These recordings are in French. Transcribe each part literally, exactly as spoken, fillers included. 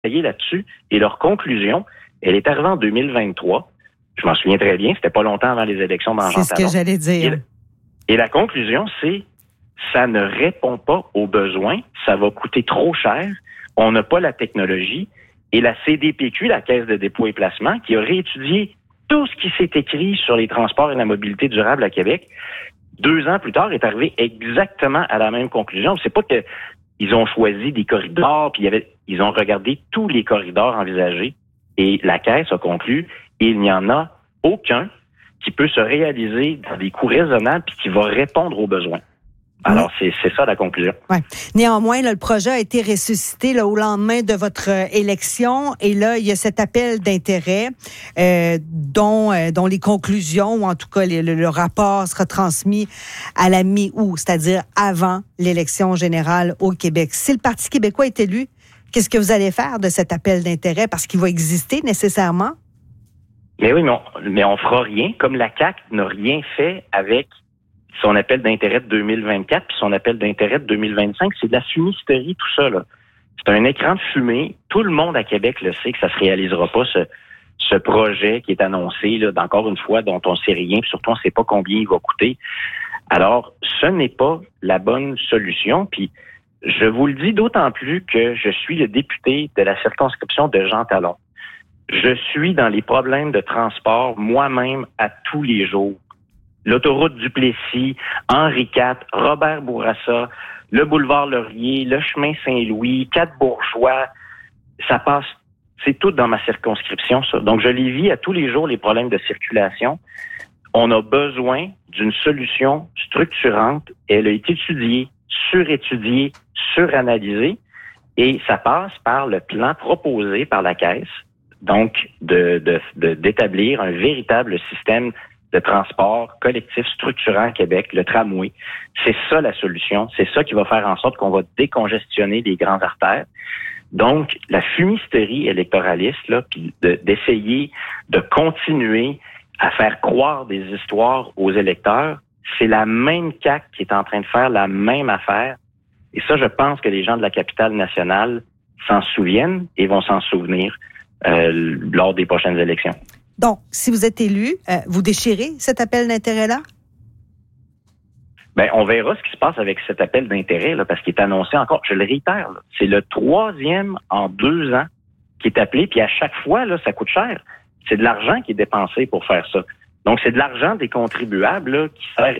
travaillé là-dessus et leur conclusion, elle est arrivée en deux mille vingt-trois. Je m'en souviens très bien, c'était pas longtemps avant les élections dans Jean C'est ce que j'allais dire. Et, et la conclusion, c'est ça ne répond pas aux besoins, ça va coûter trop cher, on n'a pas la technologie. Et la C D P Q, la Caisse de dépôt et placement, qui a réétudié tout ce qui s'est écrit sur les transports et la mobilité durable à Québec, deux ans plus tard, est arrivé exactement à la même conclusion. C'est pas que ils ont choisi des corridors, puis il y avait, ils ont regardé tous les corridors envisagés, et la Caisse a conclu, il n'y en a aucun qui peut se réaliser dans des coûts raisonnables puis qui va répondre aux besoins. Alors, c'est, c'est ça la conclusion. Ouais. Néanmoins, là, le projet a été ressuscité là, au lendemain de votre euh, élection. Et là, il y a cet appel d'intérêt euh, dont, euh, dont les conclusions, ou en tout cas les, le, le rapport sera transmis à la mi-août, c'est-à-dire avant l'élection générale au Québec. Si le Parti québécois est élu, qu'est-ce que vous allez faire de cet appel d'intérêt? Parce qu'il va exister nécessairement? Mais oui, mais on, mais on fera rien. Comme la C A Q n'a rien fait avec son appel d'intérêt de deux mille vingt-quatre puis son appel d'intérêt de deux mille vingt-cinq, c'est de la fumisterie, tout ça, là. C'est un écran de fumée. Tout le monde à Québec le sait que ça se réalisera pas, ce, ce projet qui est annoncé, là, d'encore une fois, dont on sait rien, puis surtout on sait pas combien il va coûter. Alors, ce n'est pas la bonne solution, puis je vous le dis d'autant plus que je suis le député de la circonscription de Jean Talon. Je suis dans les problèmes de transport moi-même à tous les jours. L'autoroute Duplessis, Henri quatre, Robert Bourassa, le boulevard Laurier, le chemin Saint-Louis, Quatre-Bourgeois, ça passe, c'est tout dans ma circonscription, ça. Donc, je les vis à tous les jours, les problèmes de circulation. On a besoin d'une solution structurante. Elle a été étudiée, surétudiée, suranalysée, et ça passe par le plan proposé par la Caisse, donc de, de, de d'établir un véritable système de transport collectif structurant à Québec, le tramway. C'est ça la solution. C'est ça qui va faire en sorte qu'on va décongestionner les grandes artères. Donc, la fumisterie électoraliste, là, puis de, d'essayer de continuer à faire croire des histoires aux électeurs, c'est la même C A Q qui est en train de faire la même affaire. Et ça, je pense que les gens de la capitale nationale s'en souviennent et vont s'en souvenir euh, lors des prochaines élections. Donc, si vous êtes élu, euh, vous déchirez cet appel d'intérêt-là? Ben, on verra ce qui se passe avec cet appel d'intérêt, là, parce qu'il est annoncé encore, je le réitère, là, c'est le troisième en deux ans qui est appelé, puis à chaque fois, là, ça coûte cher. C'est de l'argent qui est dépensé pour faire ça. Donc, c'est de l'argent des contribuables là, qui sert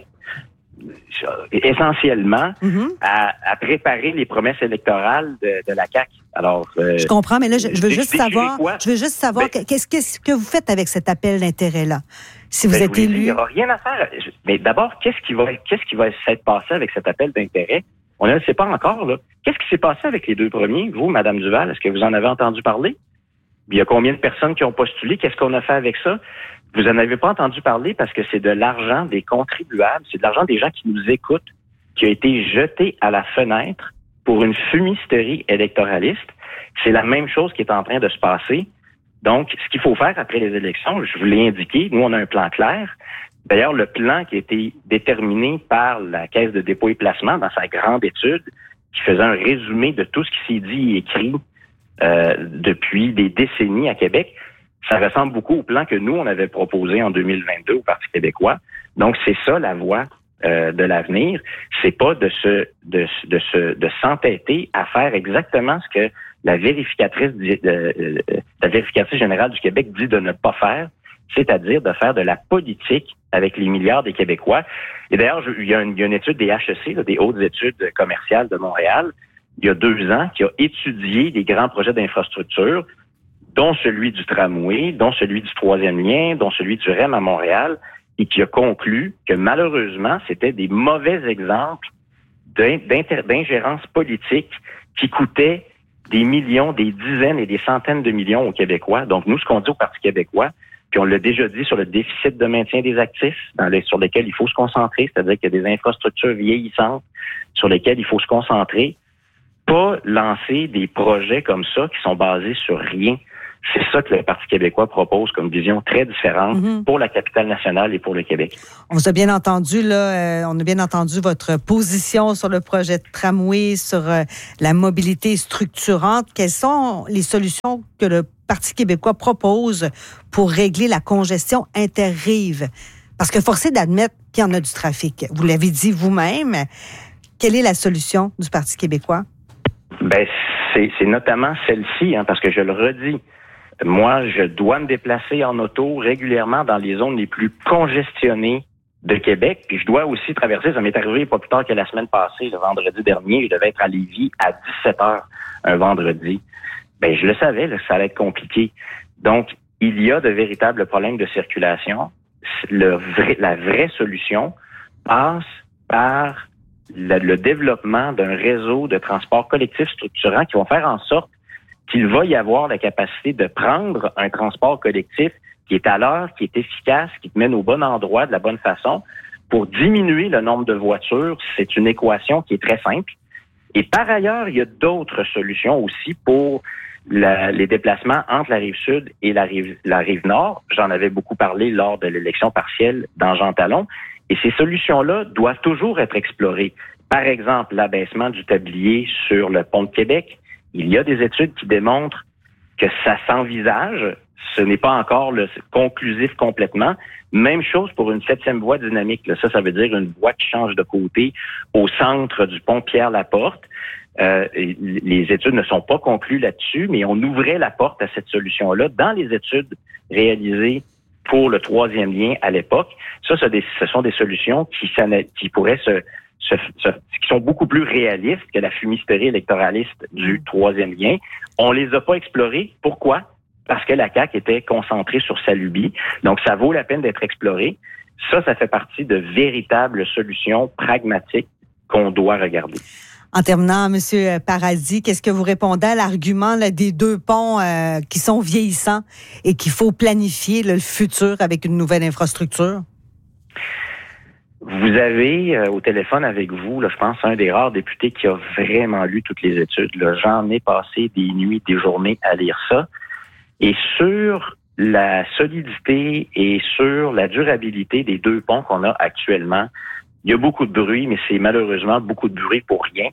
essentiellement mm-hmm. à, à préparer les promesses électorales de, de la C A Q. Alors, euh, je comprends, mais là, je, je veux juste savoir, quoi? je veux juste savoir ben, qu'est-ce, qu'est-ce que vous faites avec cet appel d'intérêt-là, si vous ben, êtes élu. Il n'y aura rien à faire. Mais d'abord, qu'est-ce qui va, qu'est-ce qui va s'être passé avec cet appel d'intérêt? On ne le sait pas encore, là. Qu'est-ce qui s'est passé avec les deux premiers? Vous, Mme Duval, est-ce que vous en avez entendu parler? Il y a combien de personnes qui ont postulé? Qu'est-ce qu'on a fait avec ça? Vous en avez pas entendu parler parce que c'est de l'argent des contribuables, c'est de l'argent des gens qui nous écoutent, qui a été jeté à la fenêtre pour une fumisterie électoraliste. C'est la même chose qui est en train de se passer. Donc, ce qu'il faut faire après les élections, je vous l'ai indiqué, nous, on a un plan clair. D'ailleurs, le plan qui a été déterminé par la Caisse de dépôt et placement dans sa grande étude, qui faisait un résumé de tout ce qui s'est dit et écrit euh, depuis des décennies à Québec, ça ressemble beaucoup au plan que nous, on avait proposé en deux mille vingt-deux au Parti québécois. Donc, c'est ça la voie euh, de l'avenir. C'est pas de se, de, de se, de s'entêter à faire exactement ce que la vérificatrice, de, de, de, la vérificatrice générale du Québec dit de ne pas faire, c'est-à-dire de faire de la politique avec les milliards des Québécois. Et d'ailleurs, il y a une, il y a une étude des H E C, là, des hautes études commerciales de Montréal, il y a deux ans, qui a étudié des grands projets d'infrastructure, dont celui du tramway, dont celui du troisième lien, dont celui du R E M à Montréal, et qui a conclu que malheureusement, c'était des mauvais exemples d'ingérence politique qui coûtaient des millions, des dizaines et des centaines de millions aux Québécois. Donc, nous, ce qu'on dit au Parti québécois, puis on l'a déjà dit sur le déficit de maintien des actifs, dans les, sur lesquels il faut se concentrer, c'est-à-dire qu'il y a des infrastructures vieillissantes sur lesquelles il faut se concentrer, pas lancer des projets comme ça qui sont basés sur rien. C'est ça que le Parti québécois propose comme vision très différente mm-hmm. pour la capitale nationale et pour le Québec. On vous a bien entendu, là, euh, on a bien entendu votre position sur le projet de tramway, sur euh, la mobilité structurante. Quelles sont les solutions que le Parti québécois propose pour régler la congestion interrive? Parce que force est d'admettre qu'il y en a du trafic. Vous l'avez dit vous-même. Quelle est la solution du Parti québécois? Ben, c'est, c'est notamment celle-ci, hein, parce que je le redis. Moi, je dois me déplacer en auto régulièrement dans les zones les plus congestionnées de Québec. Puis je dois aussi traverser, ça m'est arrivé pas plus tard que la semaine passée, le vendredi dernier, je devais être à Lévis à dix-sept heures un vendredi. Ben, je le savais, là, ça allait être compliqué. Donc, il y a de véritables problèmes de circulation. Le vrai, la vraie solution passe par le, le développement d'un réseau de transport collectif structurant qui vont faire en sorte qu'il va y avoir la capacité de prendre un transport collectif qui est à l'heure, qui est efficace, qui te mène au bon endroit de la bonne façon pour diminuer le nombre de voitures. C'est une équation qui est très simple. Et par ailleurs, il y a d'autres solutions aussi pour la, les déplacements entre la rive sud et la rive, la rive nord. J'en avais beaucoup parlé lors de l'élection partielle dans Jean Talon. Et ces solutions-là doivent toujours être explorées. Par exemple, l'abaissement du tablier sur le pont de Québec. Il y a des études qui démontrent que ça s'envisage. Ce n'est pas encore le conclusif complètement. Même chose pour une septième voie dynamique. Là. Ça, ça veut dire une voie qui change de côté au centre du pont Pierre-Laporte. Euh, les études ne sont pas conclues là-dessus, mais on ouvrait la porte à cette solution-là dans les études réalisées pour le troisième lien à l'époque. Ça, ça des, ce sont des solutions qui, qui pourraient se, se, se, qui sont beaucoup plus réalistes que la fumisterie électoraliste du troisième lien. On les a pas explorées. Pourquoi? Parce que la C A Q était concentrée sur sa lubie. Donc, ça vaut la peine d'être exploré. Ça, ça fait partie de véritables solutions pragmatiques qu'on doit regarder. En terminant, M. Paradis, qu'est-ce que vous répondez à l'argument là, des deux ponts euh, qui sont vieillissants et qu'il faut planifier là, le futur avec une nouvelle infrastructure? Vous avez euh, au téléphone avec vous, là, je pense, un des rares députés qui a vraiment lu toutes les études. Là. J'en ai passé des nuits, des journées à lire ça. Et sur la solidité et sur la durabilité des deux ponts qu'on a actuellement, il y a beaucoup de bruit, mais c'est malheureusement beaucoup de bruit pour rien.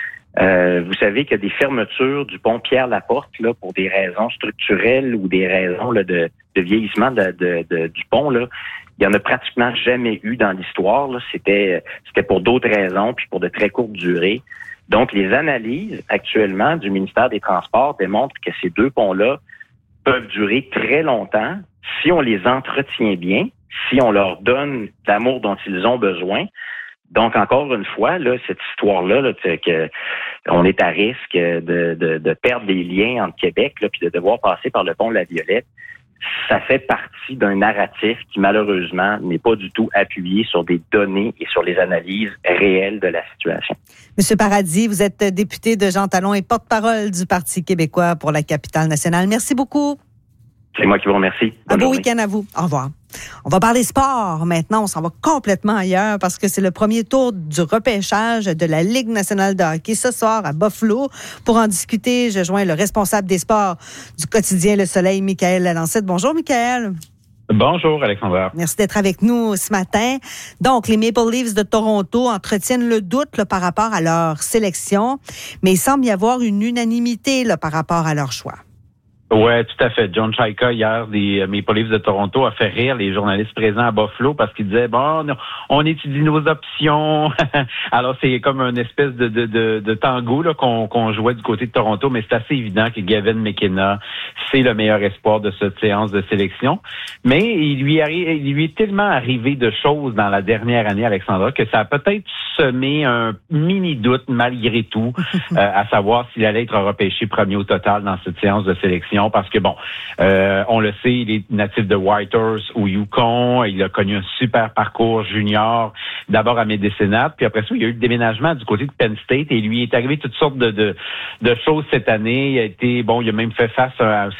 Euh, vous savez qu'il y a des fermetures du pont Pierre-Laporte là pour des raisons structurelles ou des raisons là, de, de vieillissement de, de, de, du pont. Là. Il y en a pratiquement jamais eu dans l'histoire. Là. C'était, c'était pour d'autres raisons, puis pour de très courtes durées. Donc, les analyses actuellement du ministère des Transports démontrent que ces deux ponts-là peuvent durer très longtemps si on les entretient bien, si on leur donne l'amour dont ils ont besoin. Donc, encore une fois, là, cette histoire-là, là, que on est à risque de, de, de perdre des liens entre Québec là, puis de devoir passer par le pont de la Violette, ça fait partie d'un narratif qui, malheureusement, n'est pas du tout appuyé sur des données et sur les analyses réelles de la situation. Monsieur Paradis, vous êtes député de Jean Talon et porte-parole du Parti québécois pour la capitale nationale. Merci beaucoup. C'est moi qui vous remercie. Un beau week-end à vous. Au revoir. On va parler sport maintenant. On s'en va complètement ailleurs parce que c'est le premier tour du repêchage de la Ligue nationale de hockey ce soir à Buffalo. Pour en discuter, je joins le responsable des sports du quotidien Le Soleil, Michael Lalancette. Bonjour, Michael. Bonjour, Alexandra. Merci d'être avec nous ce matin. Donc, les Maple Leafs de Toronto entretiennent le doute là, par rapport à leur sélection, mais il semble y avoir une unanimité là, par rapport à leur choix. Ouais, tout à fait. John Chaika, hier, des Maple Leafs de Toronto, a fait rire les journalistes présents à Buffalo parce qu'il disait, bon, on étudie nos options. Alors, c'est comme une espèce de, de, de, de tango là, qu'on, qu'on jouait du côté de Toronto, mais c'est assez évident que Gavin McKenna, c'est le meilleur espoir de cette séance de sélection. Mais il lui, arrive, il lui est tellement arrivé de choses dans la dernière année, Alexandra, que ça a peut-être semé un mini doute malgré tout, euh, à savoir s'il allait être repêché premier au total dans cette séance de sélection. Parce que, bon, euh, on le sait, il est natif de Whitehorse au Yukon. Il a connu un super parcours junior, d'abord à Médécinat, puis après ça, il y a eu le déménagement du côté de Penn State et lui est arrivé toutes sortes de, de, de choses cette année. Il a été, bon, il a même fait face à un certain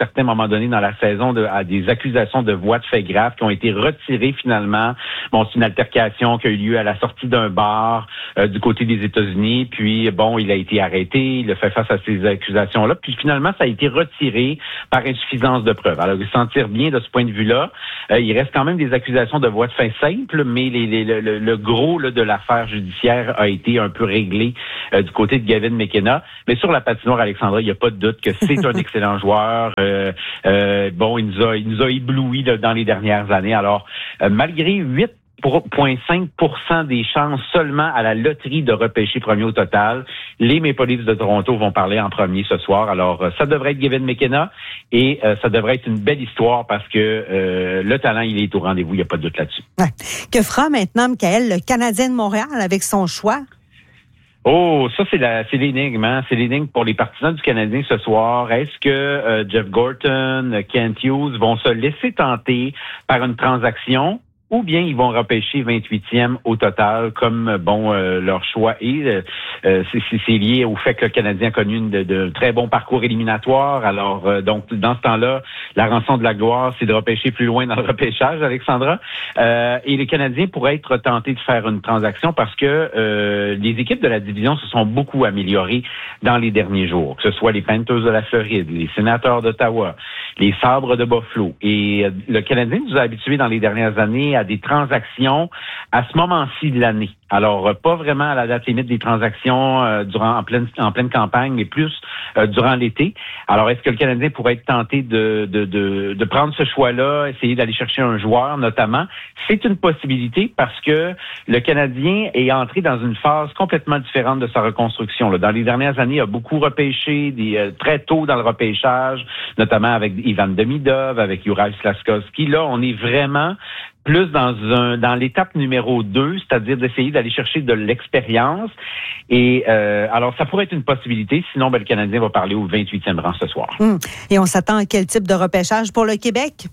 certains moments donnés dans la saison de, à des accusations de voies de fait grave qui ont été retirées finalement. Bon, c'est une altercation qui a eu lieu à la sortie d'un bar euh, du côté des États-Unis. Puis, bon, il a été arrêté. Il a fait face à ces accusations-là. Puis, finalement, ça a été retiré par insuffisance de preuves. Alors, il se sentir bien de ce point de vue-là. Euh, il reste quand même des accusations de voies de fait simples, mais les, les, le, le gros là, de l'affaire judiciaire a été un peu réglé euh, du côté de Gavin McKenna. Mais sur la patinoire, Alexandra, il n'y a pas de doute que c'est un excellent joueur. Euh, euh, bon, il nous a, il nous a éblouis là, dans les dernières années. Alors, euh, malgré huit virgule cinq pour cent des chances seulement à la loterie de repêcher premier au total, les Maple Leafs de Toronto vont parler en premier ce soir. Alors, euh, ça devrait être Gavin McKenna et euh, ça devrait être une belle histoire parce que euh, le talent, il est au rendez-vous. Il n'y a pas de doute là-dessus. Ouais. Que fera maintenant, Michael, le Canadien de Montréal avec son choix? Oh, ça, c'est la, c'est l'énigme, hein? C'est l'énigme pour les partisans du Canadien ce soir. Est-ce que euh, Jeff Gorton, Kent Hughes vont se laisser tenter par une transaction ou bien ils vont repêcher vingt-huitième au total, comme bon euh, leur choix est. Euh, c'est, c'est lié au fait que le Canadien a connu une de, de très bons parcours éliminatoires. Alors, euh, donc, dans ce temps-là, la rançon de la gloire, c'est de repêcher plus loin dans le repêchage, Alexandra. Euh, et les Canadiens pourraient être tentés de faire une transaction parce que euh, les équipes de la division se sont beaucoup améliorées dans les derniers jours, que ce soit les Panthers de la Floride, les Sénateurs d'Ottawa, les Sabres de Buffalo. Et euh, le Canadien nous a habitués dans les dernières années à des transactions à ce moment-ci de l'année. Alors, euh, pas vraiment à la date limite des transactions euh, durant en pleine en pleine campagne, mais plus euh, durant l'été. Alors, est-ce que le Canadien pourrait être tenté de, de, de, de prendre ce choix-là, essayer d'aller chercher un joueur notamment? C'est une possibilité parce que le Canadien est entré dans une phase complètement différente de sa reconstruction. Là. Dans les dernières années, il a beaucoup repêché des, euh, très tôt dans le repêchage, notamment avec Ivan Demidov, avec Juraj Slafkovský. Là, on est vraiment plus dans un dans l'étape numéro deux, c'est-à-dire d'essayer d'aller chercher de l'expérience. Et euh, alors, ça pourrait être une possibilité. Sinon, ben, le Canadien va parler au vingt-huitième rang ce soir. Hum. Et on s'attend à quel type de repêchage pour le Québec?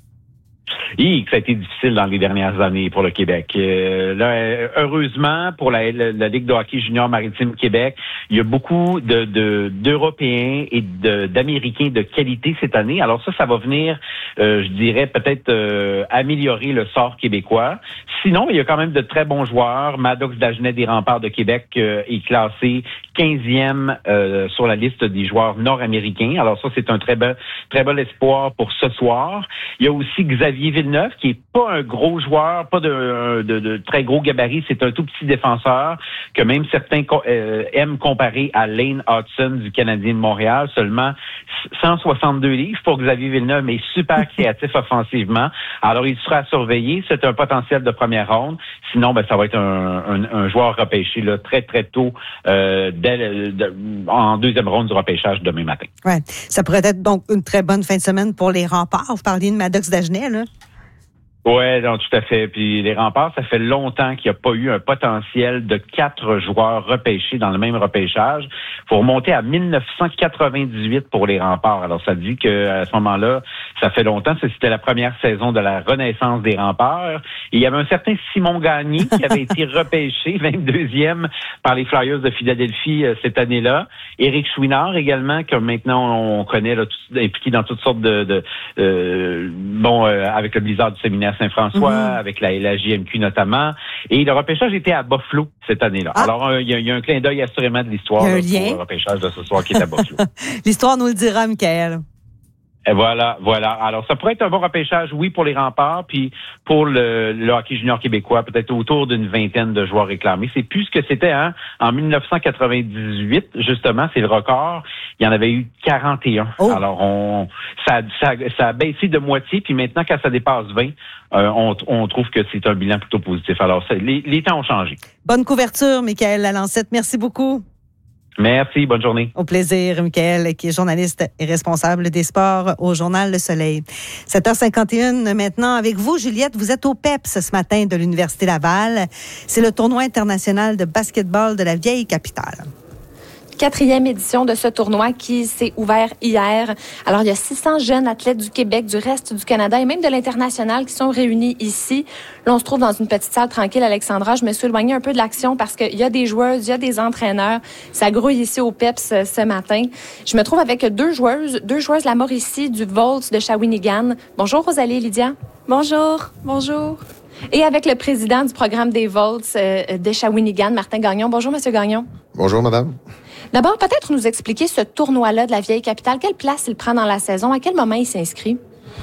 Oui, ça a été difficile dans les dernières années pour le Québec. Euh, là, heureusement, pour la, la, la Ligue de hockey junior maritime Québec, il y a beaucoup de, de, d'Européens et de, d'Américains de qualité cette année. Alors ça, ça va venir, euh, je dirais, peut-être euh, améliorer le sort québécois. Sinon, il y a quand même de très bons joueurs. Maddox Dagenet des Remparts de Québec euh, est classé quinzième euh, sur la liste des joueurs nord-américains. Alors ça, c'est un très bel, très bel espoir pour ce soir. Il y a aussi Xavier Villeneuve, qui est pas un gros joueur, pas de, de, de très gros gabarit, c'est un tout petit défenseur que même certains euh, aiment comparer à Lane Hudson du Canadien de Montréal, seulement cent soixante-deux livres pour Xavier Villeneuve, mais super créatif offensivement. Alors, il sera à surveiller. C'est un potentiel de première ronde. Sinon, ben, ça va être un, un, un joueur repêché là, très, très tôt euh, dès le, de, en deuxième ronde du repêchage demain matin. Ouais, ça pourrait être donc une très bonne fin de semaine pour les Remparts. Vous parliez de Maddox Dagenet, là? Ouais, non, tout à fait. Puis les Remparts, ça fait longtemps qu'il n'y a pas eu un potentiel de quatre joueurs repêchés dans le même repêchage. Il faut remonter à dix-neuf cent quatre-vingt-dix-huit pour les Remparts. Alors, ça dit qu'à ce moment-là, ça fait longtemps. C'était la première saison de la renaissance des Remparts. Et il y avait un certain Simon Gagné qui avait été repêché vingt-deuxième par les Flyers de Philadelphie euh, cette année-là. Éric Chouinard également, que maintenant on connaît, là, tout, impliqué dans toutes sortes de... de euh, bon, euh, avec le Blizzard du Séminaire Saint-François, mm-hmm. avec la, la J M Q notamment. Et le repêchage était à Buffalo cette année-là. Ah. Alors, il y, y a un clin d'œil assurément de l'histoire là, pour le repêchage de ce soir qui est à Buffalo. L'histoire nous le dira, Michael. Et voilà, voilà. Alors, ça pourrait être un bon repêchage, oui, pour les Remparts, puis pour le, le hockey junior québécois, peut-être autour d'une vingtaine de joueurs réclamés. C'est plus ce que c'était hein, en dix-neuf cent quatre-vingt-dix-huit, justement, c'est le record. Il y en avait eu quarante et un. Oh. Alors, on ça, ça, ça a baissé de moitié, puis maintenant, quand ça dépasse vingt, euh, on, on trouve que c'est un bilan plutôt positif. Alors, ça, les, les temps ont changé. Bonne couverture, Michael Lalancette. Merci beaucoup. Merci, bonne journée. Au plaisir, Michael, qui est journaliste et responsable des sports au Journal Le Soleil. sept heures cinquante et une maintenant avec vous, Juliette. Vous êtes au P E P S ce matin de l'Université Laval. C'est le tournoi international de basketball de la vieille capitale. Quatrième édition de ce tournoi qui s'est ouvert hier. Alors, il y a six cents jeunes athlètes du Québec, du reste du Canada et même de l'international qui sont réunis ici. Là, on se trouve dans une petite salle tranquille, Alexandra. Je me suis éloignée un peu de l'action parce qu'il y a des joueuses, il y a des entraîneurs. Ça grouille ici au P E P S ce matin. Je me trouve avec deux joueuses, deux joueuses de la Mauricie du Volts de Shawinigan. Bonjour, Rosalie et Lydia. Bonjour. Bonjour. Et avec le président du programme des Volts euh, de Shawinigan, Martin Gagnon. Bonjour, Monsieur Gagnon. Bonjour, madame. D'abord, peut-être nous expliquer ce tournoi-là de la vieille capitale. Quelle place il prend dans la saison? À quel moment il s'inscrit?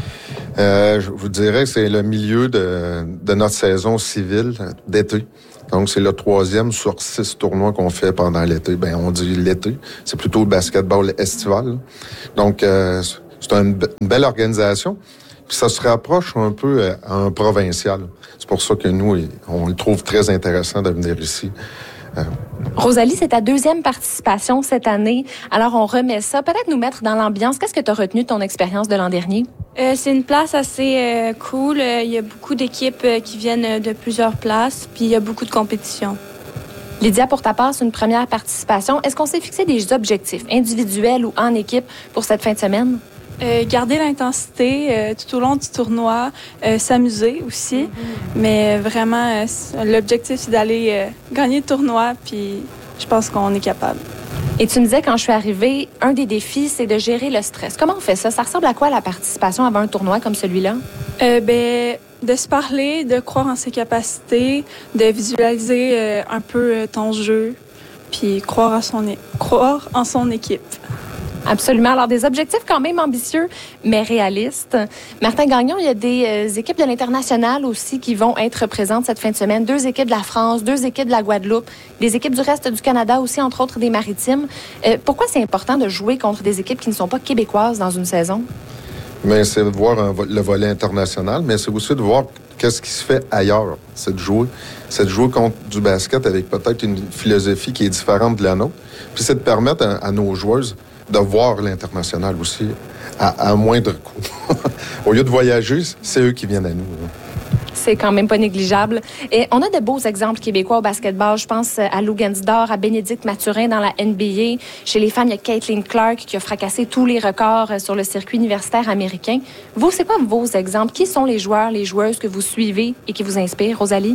Euh, je vous dirais que c'est le milieu de, de notre saison civile d'été. Donc, c'est le troisième sur six tournois qu'on fait pendant l'été. Ben, on dit l'été. C'est plutôt le basketball estival. Donc, euh, c'est une, une belle organisation. Puis ça se rapproche un peu à un provincial. C'est pour ça que nous, on le trouve très intéressant de venir ici. Euh, Rosalie, c'est ta deuxième participation cette année. Alors, on remet ça. Peut-être nous mettre dans l'ambiance. Qu'est-ce que tu as retenu de ton expérience de l'an dernier? Euh, c'est une place assez euh, cool. Euh, il y a beaucoup d'équipes euh, qui viennent de plusieurs places, puis il y a beaucoup de compétition. Lydia, pour ta part, c'est une première participation. Est-ce qu'on s'est fixé des objectifs individuels ou en équipe pour cette fin de semaine? Euh, garder l'intensité euh, tout au long du tournoi, euh, s'amuser aussi. Mm-hmm. Mais euh, vraiment, euh, l'objectif, c'est d'aller euh, gagner le tournoi, puis je pense qu'on est capable. Et tu me disais, quand je suis arrivée, un des défis, c'est de gérer le stress. Comment on fait ça? Ça ressemble à quoi la participation avant un tournoi comme celui-là? Euh, ben, de se parler, de croire en ses capacités, de visualiser euh, un peu euh, ton jeu, puis croire, à son é- croire en son équipe. Absolument. Alors, des objectifs quand même ambitieux, mais réalistes. Martin Gagnon, il y a des euh, équipes de l'international aussi qui vont être présentes cette fin de semaine. Deux équipes de la France, deux équipes de la Guadeloupe, des équipes du reste du Canada aussi, entre autres des Maritimes. Euh, pourquoi c'est important de jouer contre des équipes qui ne sont pas québécoises dans une saison? Mais c'est de voir un, le volet international, mais c'est aussi de voir qu'est-ce qui se fait ailleurs. C'est de jouer. C'est de jouer contre du basket avec peut-être une philosophie qui est différente de la nôtre. Puis c'est de permettre à, à nos joueuses de voir l'international aussi à, à moindre coût. Au lieu de voyager, c'est eux qui viennent à nous. C'est quand même pas négligeable. Et on a de beaux exemples québécois au basketball. Je pense à Lou Gensdor, à Bénédicte Mathurin dans la N B A. Chez les femmes, il y a Caitlin Clark qui a fracassé tous les records sur le circuit universitaire américain. Vous, c'est quoi vos exemples? Qui sont les joueurs, les joueuses que vous suivez et qui vous inspirent? Rosalie?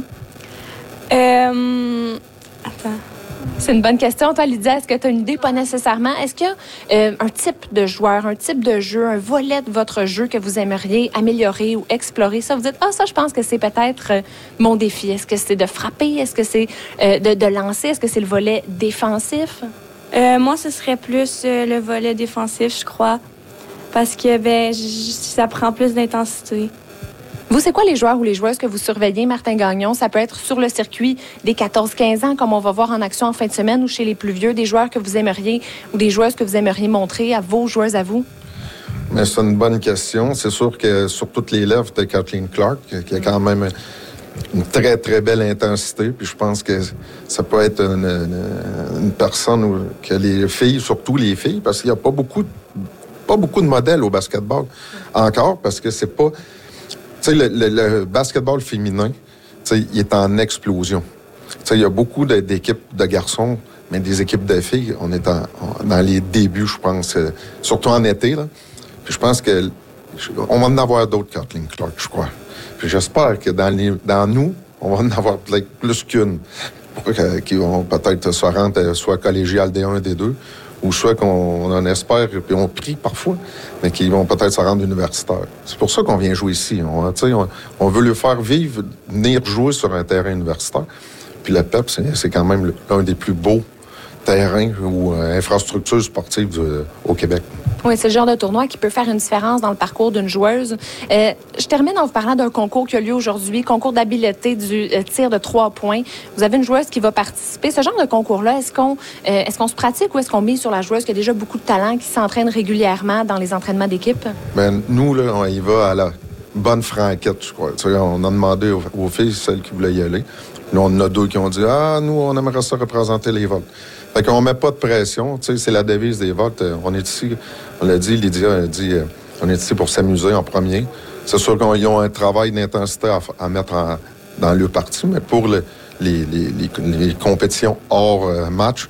Euh... Attends. C'est une bonne question. Toi, Lydia, est-ce que tu as une idée? Pas nécessairement. Est-ce qu'il y a euh, un type de joueur, un type de jeu, un volet de votre jeu que vous aimeriez améliorer ou explorer? Ça, vous dites, ah, ça, je pense que c'est peut-être euh, mon défi. Est-ce que c'est de frapper? Est-ce que c'est euh, de, de lancer? Est-ce que c'est le volet défensif? Euh, moi, ce serait plus euh, le volet défensif, je crois. Parce que ben, j- ça prend plus d'intensité. Vous, c'est quoi les joueurs ou les joueuses que vous surveillez, Martin Gagnon? Ça peut être sur le circuit des quatorze quinze ans, comme on va voir en action en fin de semaine, ou chez les plus vieux, des joueurs que vous aimeriez ou des joueuses que vous aimeriez montrer à vos joueuses à vous? Mais c'est une bonne question. C'est sûr que sur toutes les lèvres de Caitlin Clark, qui a quand même une très, très belle intensité. Puis je pense que ça peut être une, une, une personne où, que les filles, surtout les filles, parce qu'il n'y a pas beaucoup, pas beaucoup de modèles au basketball encore, parce que c'est pas... Tu sais, le, le, le basketball féminin, tu sais, il est en explosion. Tu sais, il y a beaucoup de, d'équipes de garçons, mais des équipes de filles, on est en, en, dans les débuts, je pense, euh, surtout en été, là. Puis je pense que on va en avoir d'autres, Caitlin Clark, je crois. Puis j'espère que dans, les, dans nous, on va en avoir peut-être plus qu'une, pour, euh, qui vont peut-être se rendre soit collégial D un, D deux, ou soit qu'on en espère, puis on prie parfois, mais qu'ils vont peut-être se rendre universitaires. C'est pour ça qu'on vient jouer ici. On, on, on veut le faire vivre, venir jouer sur un terrain universitaire. Puis le P E P, c'est, c'est quand même l'un des plus beaux terrains ou euh, infrastructures sportives euh, au Québec. Oui, c'est le genre de tournoi qui peut faire une différence dans le parcours d'une joueuse. Euh, je termine en vous parlant d'un concours qui a lieu aujourd'hui, concours d'habileté du euh, tir de trois points. Vous avez une joueuse qui va participer. Ce genre de concours-là, est-ce qu'on, euh, est-ce qu'on se pratique ou est-ce qu'on mise sur la joueuse qui a déjà beaucoup de talent, qui s'entraîne régulièrement dans les entraînements d'équipe? Bien, nous, là, on y va à la bonne franquette, je crois. Tu sais, on a demandé aux, aux filles, celles qui voulaient y aller. Là, on en a deux qui ont dit « Ah, nous, on aimerait ça représenter les votes. » Fait qu'on met pas de pression. Tu sais, c'est la devise des votes. On est ici, on l'a dit, Lydia a dit, on est ici pour s'amuser en premier. C'est sûr qu'ils ont un travail d'intensité à, à mettre en, dans le parti, mais pour le, les, les, les, les compétitions hors euh, match,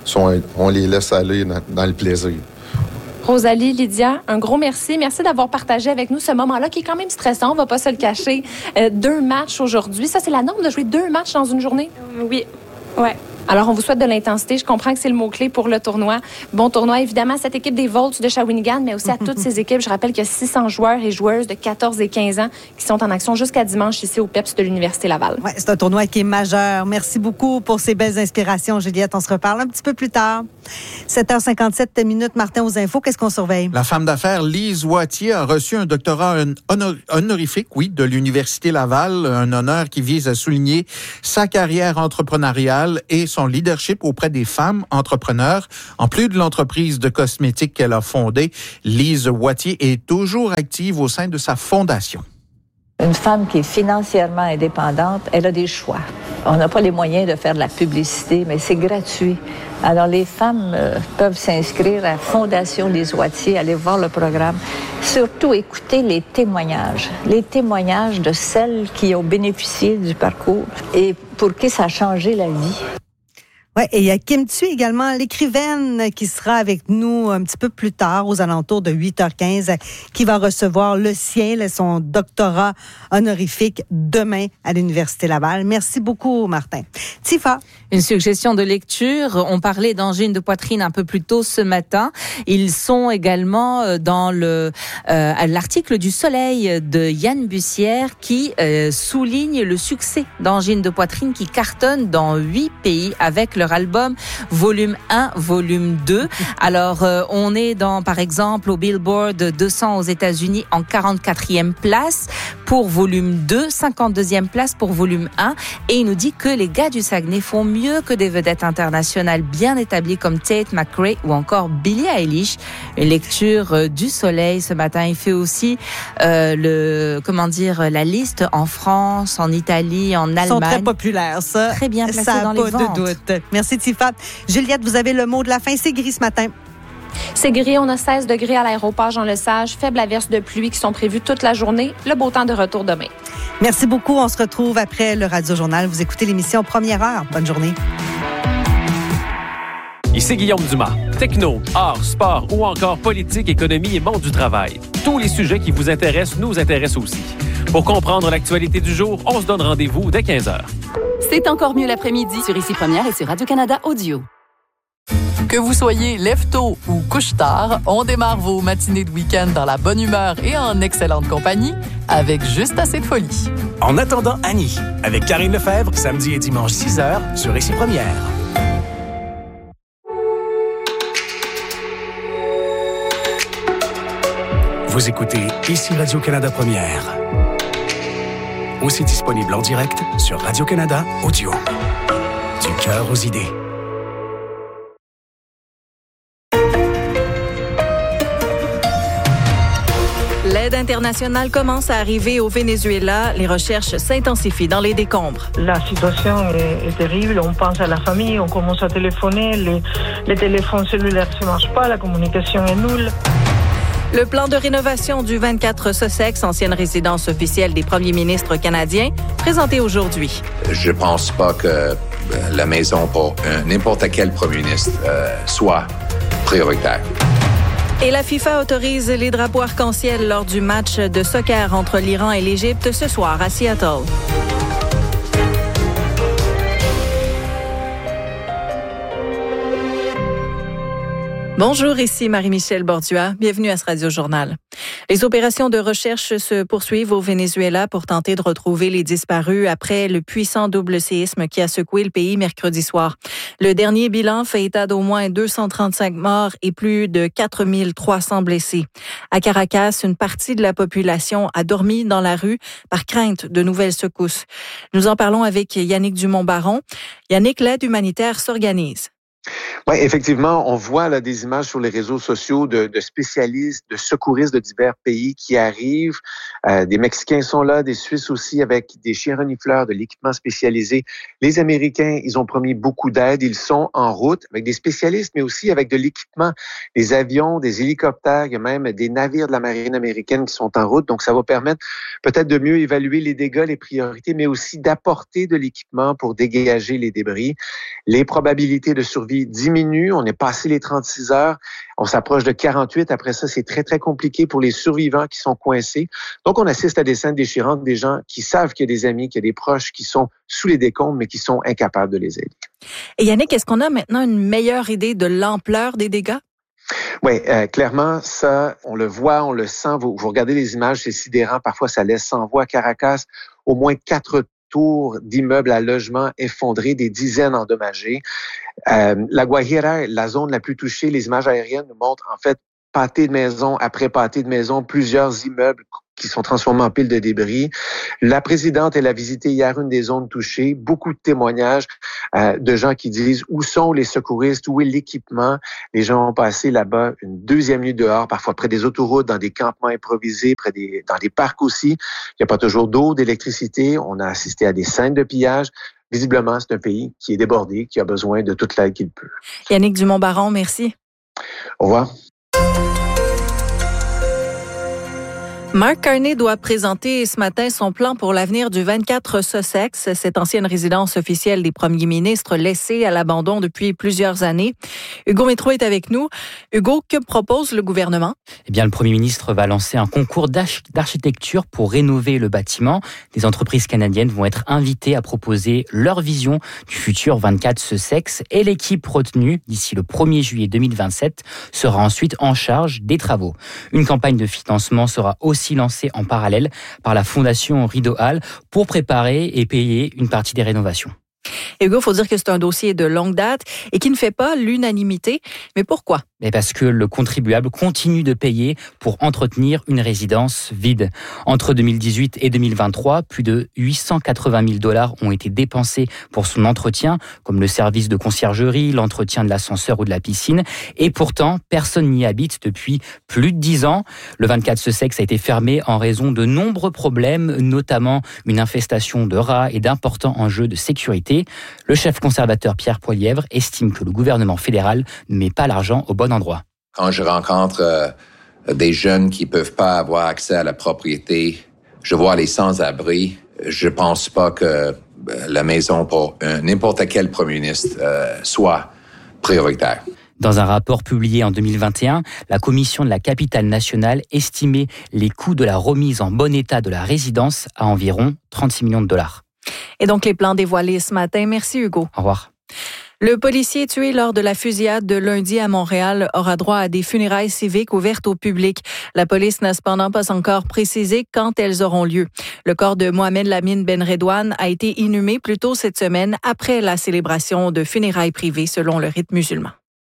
sont, on les laisse aller dans, dans le plaisir. Rosalie, Lydia, un gros merci. Merci d'avoir partagé avec nous ce moment-là qui est quand même stressant, on ne va pas se le cacher. Euh, deux matchs aujourd'hui. Ça, c'est la norme de jouer deux matchs dans une journée? Oui, ouais. Alors, on vous souhaite de l'intensité. Je comprends que c'est le mot-clé pour le tournoi. Bon tournoi, évidemment, à cette équipe des Volts de Shawinigan, mais aussi à toutes ces équipes. Je rappelle qu'il y a six cents joueurs et joueuses de quatorze et quinze ans qui sont en action jusqu'à dimanche ici au P E P S de l'Université Laval. Oui, c'est un tournoi qui est majeur. Merci beaucoup pour ces belles inspirations, Juliette. On se reparle un petit peu plus tard. sept heures cinquante-sept minutes, Martin, aux infos. Qu'est-ce qu'on surveille? La femme d'affaires Lise Wattier a reçu un doctorat honor- honorifique, oui, de l'Université Laval, un honneur qui vise à souligner sa carrière entrepreneuriale et son leadership auprès des femmes entrepreneurs. En plus de l'entreprise de cosmétiques qu'elle a fondée, Lise Wattier est toujours active au sein de sa fondation. Une femme qui est financièrement indépendante, elle a des choix. On n'a pas les moyens de faire de la publicité, mais c'est gratuit. Alors, les femmes euh, peuvent s'inscrire à Fondation Lise Wattier, aller voir le programme. Surtout, écouter les témoignages. Les témoignages de celles qui ont bénéficié du parcours et pour qui ça a changé la vie. Oui, et il y a Kim Thuy également, l'écrivaine qui sera avec nous un petit peu plus tard, aux alentours de huit heures quinze, qui va recevoir le sien, son doctorat honorifique, demain à l'Université Laval. Merci beaucoup, Martin. Tifa. Une suggestion de lecture. On parlait d'angine de poitrine un peu plus tôt ce matin. Ils sont également dans le euh, l'article du Soleil de Yann Bussière qui euh, souligne le succès d'angine de poitrine qui cartonne dans huit pays avec leur album volume un, volume deux. Alors, euh, on est dans, par exemple, au Billboard deux cents aux États-Unis en quarante-quatrième place pour volume deux, cinquante-deuxième place pour volume un. Et il nous dit que les gars du Saguenay font mieux que des vedettes internationales bien établies comme Tate McRae ou encore Billie Eilish. Une lecture euh, du Soleil ce matin. Il fait aussi euh, le, comment dire, la liste en France, en Italie, en Allemagne. Ils sont très populaires, ça. Très bien placés ça dans les pas ventes. De doute. Merci, Tifa. Juliette, vous avez le mot de la fin. C'est gris ce matin. C'est gris, on a seize degrés à l'aéroport Jean-Lesage, faibles averses de pluie qui sont prévues toute la journée, le beau temps de retour demain. Merci beaucoup, on se retrouve après le Radio Journal. Vous écoutez l'émission Première Heure. Bonne journée. Ici Guillaume Dumas. Techno, art, sport ou encore politique, économie et monde du travail. Tous les sujets qui vous intéressent nous intéressent aussi. Pour comprendre l'actualité du jour, on se donne rendez-vous dès quinze heures. C'est encore mieux l'après-midi sur Ici Première et sur Radio-Canada Audio. Que vous soyez lève-tôt ou couche-tard, on démarre vos matinées de week-end dans la bonne humeur et en excellente compagnie avec Juste assez de folie. En attendant Annie, avec Karine Lefebvre, samedi et dimanche six heures sur Ici Première. Vous écoutez Ici Radio-Canada Première. Aussi disponible en direct sur Radio-Canada Audio. Du cœur aux idées. L'aide internationale commence à arriver au Venezuela. Les recherches s'intensifient dans les décombres. La situation est, est terrible. On pense à la famille, on commence à téléphoner. Les, les téléphones cellulaires ne marchent pas, la communication est nulle. Le plan de rénovation du vingt-quatre Sussex, ancienne résidence officielle des premiers ministres canadiens, présenté aujourd'hui. Je pense pas que la maison pour n'importe quel premier ministre euh, soit prioritaire. Et la FIFA autorise les drapeaux arc-en-ciel lors du match de soccer entre l'Iran et l'Égypte ce soir à Seattle. Bonjour, ici Marie-Michel Bordua. Bienvenue à ce Radio-Journal. Les opérations de recherche se poursuivent au Venezuela pour tenter de retrouver les disparus après le puissant double séisme qui a secoué le pays mercredi soir. Le dernier bilan fait état d'au moins deux cent trente-cinq morts et plus de quatre mille trois cents blessés. À Caracas, une partie de la population a dormi dans la rue par crainte de nouvelles secousses. Nous en parlons avec Yannick Dumont-Baron. Yannick, l'aide humanitaire s'organise. Oui, effectivement, on voit là des images sur les réseaux sociaux de, de spécialistes, de secouristes de divers pays qui arrivent. Euh, des Mexicains sont là, des Suisses aussi avec des chiens renifleurs, de l'équipement spécialisé. Les Américains, ils ont promis beaucoup d'aide. Ils sont en route avec des spécialistes, mais aussi avec de l'équipement, des avions, des hélicoptères. Il y a même des navires de la marine américaine qui sont en route. Donc, ça va permettre peut-être de mieux évaluer les dégâts, les priorités, mais aussi d'apporter de l'équipement pour dégager les débris. Les probabilités de survie vie diminue. On est passé les trente-six heures. On s'approche de quarante-huit. Après ça, c'est très, très compliqué pour les survivants qui sont coincés. Donc, on assiste à des scènes déchirantes, des gens qui savent qu'il y a des amis, qu'il y a des proches qui sont sous les décombres, mais qui sont incapables de les aider. Et Yannick, est-ce qu'on a maintenant une meilleure idée de l'ampleur des dégâts? Oui, euh, clairement, ça, on le voit, on le sent. Vous, vous regardez les images, c'est sidérant. Parfois, ça laisse sans voix. Caracas, au moins quatre tours d'immeubles à logement effondrés, des dizaines endommagées. Euh, la Guajira, la zone la plus touchée, les images aériennes nous montrent en fait pâté de maison après pâté de maison, plusieurs immeubles qui sont transformés en piles de débris. La présidente, elle a visité hier une des zones touchées. Beaucoup de témoignages euh, de gens qui disent où sont les secouristes, où est l'équipement. Les gens ont passé là-bas une deuxième nuit dehors, parfois près des autoroutes, dans des campements improvisés, près des, dans des parcs aussi. Il n'y a pas toujours d'eau, d'électricité. On a assisté à des scènes de pillage. Visiblement, c'est un pays qui est débordé, qui a besoin de toute l'aide qu'il peut. Yannick Dumont-Baron, merci. Au revoir. Mark Carney doit présenter ce matin son plan pour l'avenir du vingt-quatre Sussex, cette ancienne résidence officielle des premiers ministres laissée à l'abandon depuis plusieurs années. Hugo Métro est avec nous. Hugo, que propose le gouvernement? Eh bien, le premier ministre va lancer un concours d'architecture pour rénover le bâtiment. Des entreprises canadiennes vont être invitées à proposer leur vision du futur vingt-quatre Sussex et l'équipe retenue d'ici le premier juillet deux mille vingt-sept sera ensuite en charge des travaux. Une campagne de financement sera aussi lancée en parallèle par la fondation Rideau Hall pour préparer et payer une partie des rénovations. Hugo, il faut dire que c'est un dossier de longue date et qui ne fait pas l'unanimité. Mais pourquoi? Mais parce que le contribuable continue de payer pour entretenir une résidence vide. Entre deux mille dix-huit et deux mille vingt-trois, plus de huit cent quatre-vingt mille dollars ont été dépensés pour son entretien, comme le service de conciergerie, l'entretien de l'ascenseur ou de la piscine. Et pourtant, personne n'y habite depuis plus de dix ans. Le vingt-quatre Sussex a été fermé en raison de nombreux problèmes, notamment une infestation de rats et d'importants enjeux de sécurité. Le chef conservateur Pierre Poilievre estime que le gouvernement fédéral ne met pas l'argent au bon endroit. Quand je rencontre euh, des jeunes qui peuvent pas avoir accès à la propriété, je vois les sans-abri, je pense pas que euh, la maison pour un, n'importe quel premier ministre euh, soit prioritaire. Dans un rapport publié en deux mille vingt et un, la Commission de la capitale nationale estimait les coûts de la remise en bon état de la résidence à environ trente-six millions de dollars. Et donc, les plans dévoilés ce matin. Merci, Hugo. Au revoir. Le policier tué lors de la fusillade de lundi à Montréal aura droit à des funérailles civiques ouvertes au public. La police n'a cependant pas encore précisé quand elles auront lieu. Le corps de Mohamed Lamine Benredouane a été inhumé plus tôt cette semaine après la célébration de funérailles privées selon le rite musulman.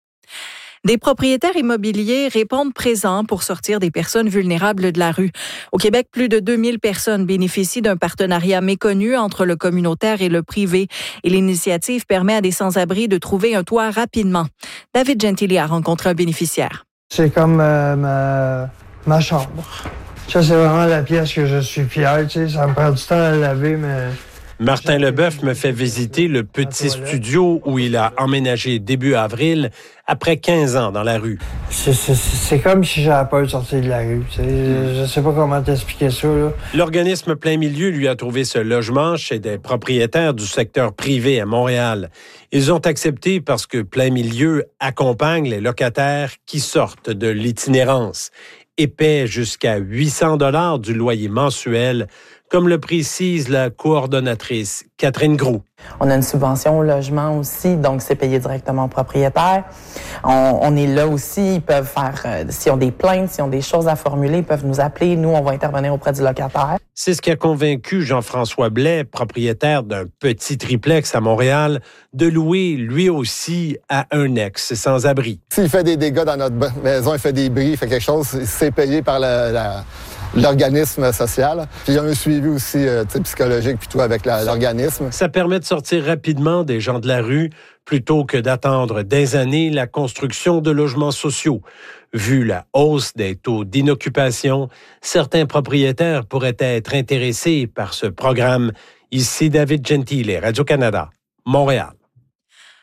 Des propriétaires immobiliers répondent présents pour sortir des personnes vulnérables de la rue. Au Québec, plus de deux mille personnes bénéficient d'un partenariat méconnu entre le communautaire et le privé. Et l'initiative permet à des sans-abri de trouver un toit rapidement. David Gentili a rencontré un bénéficiaire. C'est comme euh, ma, ma chambre. Ça, c'est vraiment la pièce que je suis fier. Tu sais, ça me prend du temps à laver, mais... Martin Leboeuf me fait visiter le petit studio où il a emménagé début avril, après quinze ans dans la rue. C'est, c'est, c'est comme si j'avais peur de sortir de la rue. Tu sais. Je sais pas comment t'expliquer ça, là. L'organisme Plein Milieu lui a trouvé ce logement chez des propriétaires du secteur privé à Montréal. Ils ont accepté parce que Plein Milieu accompagne les locataires qui sortent de l'itinérance et paient jusqu'à huit cents dollars du loyer mensuel, comme le précise la coordonnatrice Catherine Groux. On a une subvention au logement aussi, donc c'est payé directement aux propriétaires. On, on est là aussi, ils peuvent faire, euh, s'ils ont des plaintes, s'ils ont des choses à formuler, ils peuvent nous appeler. Nous, on va intervenir auprès du locataire. C'est ce qui a convaincu Jean-François Blais, propriétaire d'un petit triplex à Montréal, de louer lui aussi à un ex sans-abri. S'il fait des dégâts dans notre maison, il fait des bris, il fait quelque chose, c'est payé par la... la... l'organisme social. Puis il y a un suivi aussi euh, psychologique plutôt avec la, l'organisme. Ça permet de sortir rapidement des gens de la rue plutôt que d'attendre des années la construction de logements sociaux. Vu la hausse des taux d'inoccupation, certains propriétaires pourraient être intéressés par ce programme. Ici David Gentile, Radio-Canada, Montréal.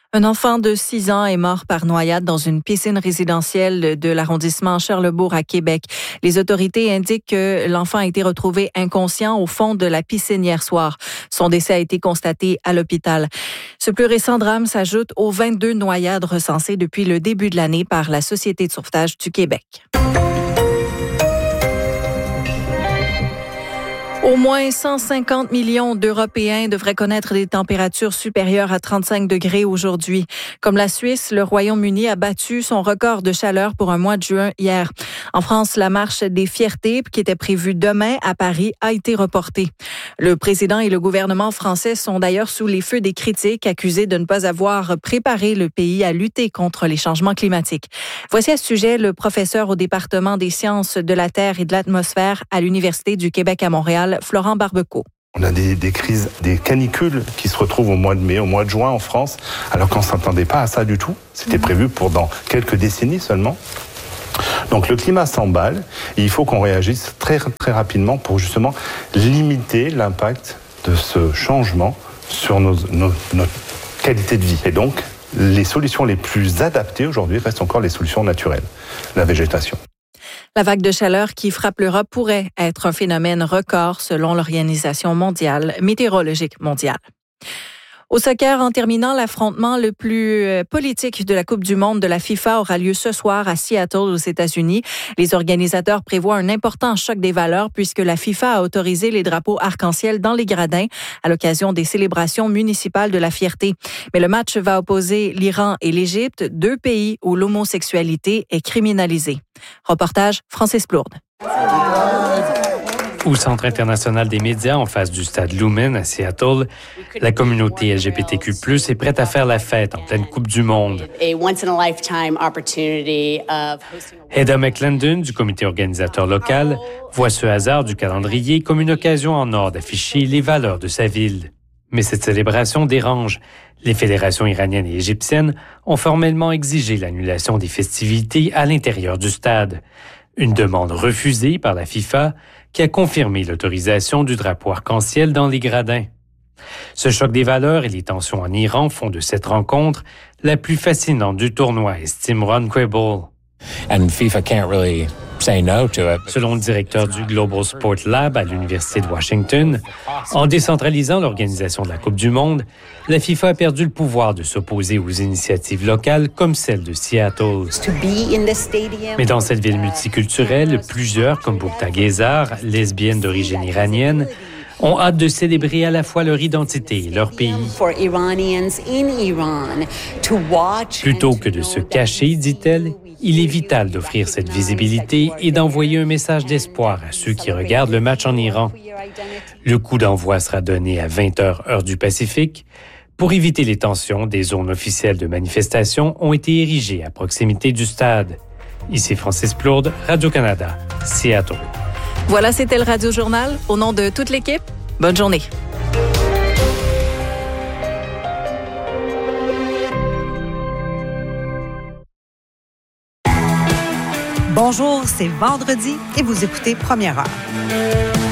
Un enfant de six ans est mort par noyade dans une piscine résidentielle de l'arrondissement Charlesbourg à Québec. Les autorités indiquent que l'enfant a été retrouvé inconscient au fond de la piscine hier soir. Son décès a été constaté à l'hôpital. Ce plus récent drame s'ajoute aux vingt-deux noyades recensées depuis le début de l'année par la Société de sauvetage du Québec. Au moins cent cinquante millions d'Européens devraient connaître des températures supérieures à trente-cinq degrés aujourd'hui. Comme la Suisse, le Royaume-Uni a battu son record de chaleur pour un mois de juin hier. En France, la marche des fiertés, qui était prévue demain à Paris, a été reportée. Le président et le gouvernement français sont d'ailleurs sous les feux des critiques, accusés de ne pas avoir préparé le pays à lutter contre les changements climatiques. Voici à ce sujet le professeur au département des sciences de la Terre et de l'atmosphère à l'Université du Québec à Montréal, Florent Barbeco. On a des, des crises, des canicules qui se retrouvent au mois de mai, au mois de juin en France, alors qu'on ne s'attendait pas à ça du tout. C'était prévu pour dans quelques décennies seulement. Donc le climat s'emballe et il faut qu'on réagisse très, très rapidement pour justement limiter l'impact de ce changement sur nos, nos, notre qualité de vie. Et donc, les solutions les plus adaptées aujourd'hui restent encore les solutions naturelles, la végétation. La vague de chaleur qui frappe l'Europe pourrait être un phénomène record selon l'Organisation mondiale, météorologique mondiale. Au soccer, en terminant, l'affrontement le plus politique de la Coupe du monde de la FIFA aura lieu ce soir à Seattle, aux États-Unis. Les organisateurs prévoient un important choc des valeurs puisque la FIFA a autorisé les drapeaux arc-en-ciel dans les gradins à l'occasion des célébrations municipales de la fierté. Mais le match va opposer l'Iran et l'Égypte, deux pays où l'homosexualité est criminalisée. Reportage Francis Plourde. Au Centre international des médias, en face du stade Lumen à Seattle, la communauté L G B T Q plus, est prête à faire la fête en pleine Coupe du monde. Heather McClendon, du comité organisateur local, voit ce hasard du calendrier comme une occasion en or d'afficher les valeurs de sa ville. Mais cette célébration dérange. Les fédérations iraniennes et égyptiennes ont formellement exigé l'annulation des festivités à l'intérieur du stade. Une demande refusée par la FIFA qui a confirmé l'autorisation du drapeau arc-en-ciel dans les gradins. Ce choc des valeurs et les tensions en Iran font de cette rencontre la plus fascinante du tournoi, estime Ron Quable. And FIFA can't really say no to it. Selon le directeur du Global Sport Lab à l'Université de Washington, en décentralisant l'organisation de la Coupe du monde, la FIFA a perdu le pouvoir de s'opposer aux initiatives locales comme celle de Seattle. Mais dans cette ville multiculturelle, plusieurs, comme Boukta Gezar, lesbienne d'origine iranienne, ont hâte de célébrer à la fois leur identité et leur pays. Plutôt que de se cacher, dit-elle, il est vital d'offrir cette visibilité et d'envoyer un message d'espoir à ceux qui regardent le match en Iran. Le coup d'envoi sera donné à vingt heures heure du Pacifique. Pour éviter les tensions, des zones officielles de manifestation ont été érigées à proximité du stade. Ici Francis Plourde, Radio-Canada, Seattle. Voilà, c'était le Radio Journal. Au nom de toute l'équipe, bonne journée. Bonjour, c'est vendredi et vous écoutez Première Heure.